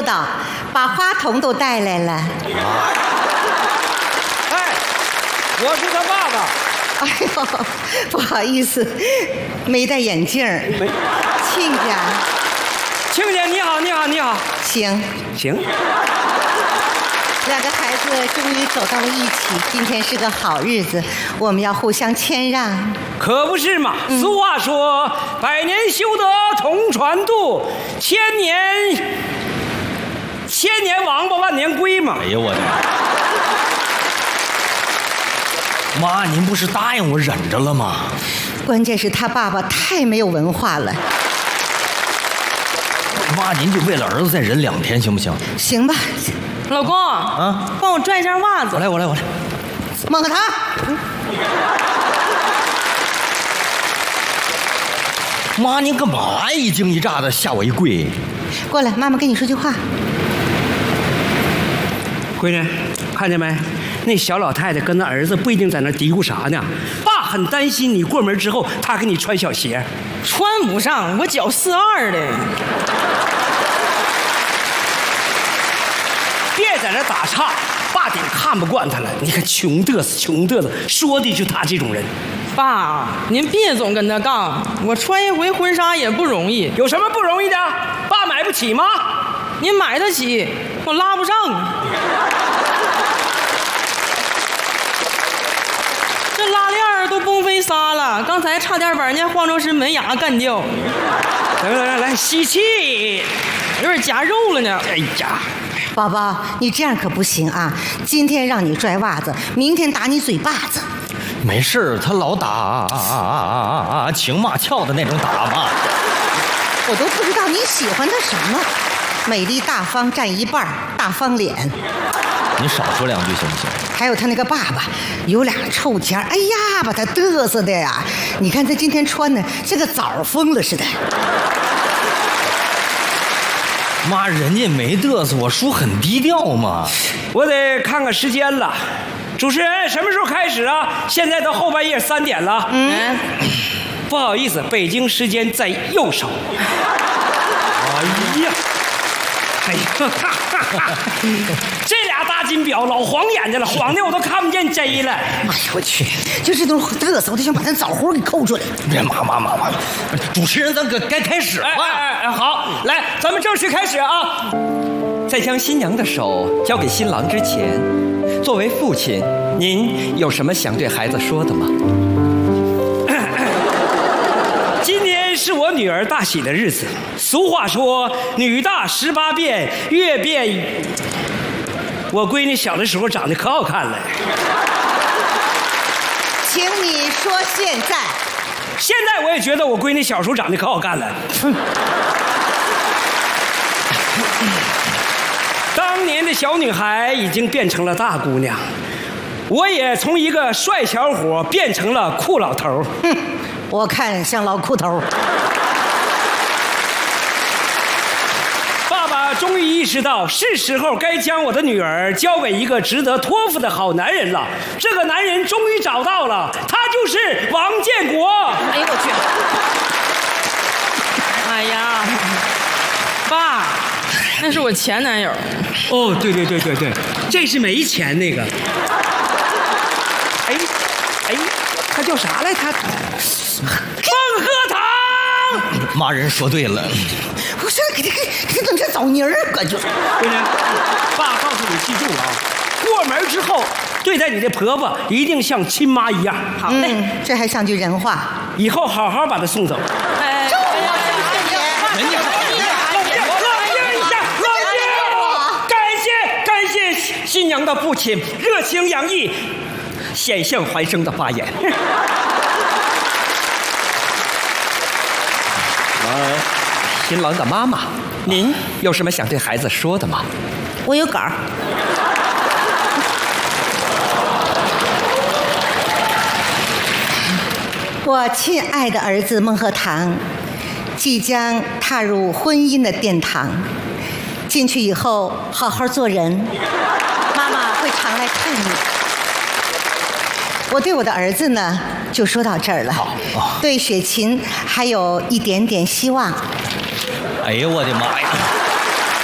道，把话筒都带来了。 哎，我是他爸爸。 哎呦，不好意思，没戴眼镜儿。亲家， 亲家你好，你好，你好。 行，两个孩子终于走到了一起，今天是个好日子，我们要互相谦让。 可不是嘛！俗话说，百年修得同船渡，千年王八万年龟嘛。 哎呦我的妈！您不是答应我忍着了吗？ 关键是他爸爸太没有文化了。 妈，您就为了儿子再忍2天行不行？ 行吧。 老公啊，帮我拽一下袜子。 我来。 猛他！ 妈，您干嘛一惊一乍的吓我一跪？ 过来，妈妈跟你说句话。 闺女，看见没？那小老太太跟那儿子不一定在那嘀咕啥呢。爸很担心你过门之后，他给你穿小鞋， 穿不上，我脚4.2的。 别在那打岔，爸顶看不惯他了。你看穷嘚瑟，说的就他这种人。 爸，您别总跟他杠，我穿一回婚纱也不容易。 有什么不容易的？爸买不起吗？ 您买得起，我拉不上。这拉链都崩飞仨了，刚才差点把人家化妆师门牙干掉。 来，吸气， 有点夹肉了呢。 哎呀， 宝宝，你这样可不行啊！今天让你拽袜子，明天打你嘴巴子。 没事，他老打情骂俏的那种打嘛。 我都不知道你喜欢他什么，美丽大方占一半，大方脸。 你少说2句行不行？ 还有他那个爸爸，有俩臭钱，哎呀，把他嘚瑟的呀！你看他今天穿的，这个枣疯了似的。 妈，人家没嘚瑟，我叔很低调嘛。 我得看看时间了。主持人，什么时候开始啊？现在到后半夜3点了。不好意思，北京时间在右手。哎呀，这俩大金表老晃眼睛了，晃的我都看不见 J 了。 哎呦我去，就这种嘚瑟，我都想把他枣核给扣出来。 别妈，主持人，咱该开始了。 好，来，咱们正式开始啊！ 在将新娘的手交给新郎之前，作为父亲，您有什么想对孩子说的吗？ 今天是我女儿大喜的日子。俗话说，女大18变，越变。我闺女小的时候长得可好看了。 请你说现在。 现在我也觉得我闺女小时候长得可好看了。当年的小女孩已经变成了大姑娘，我也从一个帅小伙变成了酷老头。 我看像老裤头。 爸爸终于意识到，是时候该将我的女儿交给一个值得托付的好男人了。这个男人终于找到了，他就是王建国。 哎呦我去！哎呀，爸，那是我前男友。 哦，对，这是没钱那个。哎，他叫啥来？他孟鹤堂。 妈，人说对了。 我说给整这枣泥儿，可就。 闺女，爸告诉你，记住了啊！过门之后，对待你的婆婆一定像亲妈一样。 好嘞， 这还像句人话。 以后好好把她送走。感谢新娘的父亲热情洋溢、险象环生的发言。 新郎的妈妈，您有什么想对孩子说的吗？ 我有稿。我亲爱的儿子孟鹤堂，即将踏入婚姻的殿堂。进去以后，好好做人，妈妈会常来看你。我对我的儿子呢，就说到这儿了。对雪琴还有一点点希望。 哎呦我的妈呀！